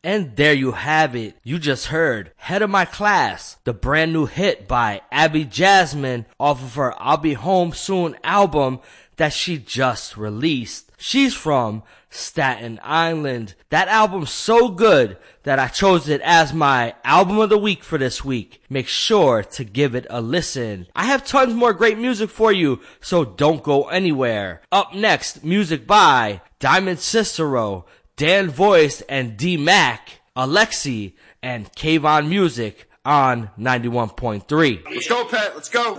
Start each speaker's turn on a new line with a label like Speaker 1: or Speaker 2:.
Speaker 1: And there you have it. You just heard Head of My Class, the brand new hit by Abby Jasmine off of her I'll Be Home Soon album that she just released. She's from Staten Island. That album's so good that I chose it as my album of the week for this week. Make sure to give it a listen. I have tons more great music for you, so don't go anywhere. Up next, music by Diamond Cicero, Dan Voice and D-Mac, Alexi, and Kayvon Music on 91.3.
Speaker 2: Let's go, Pat. Let's go.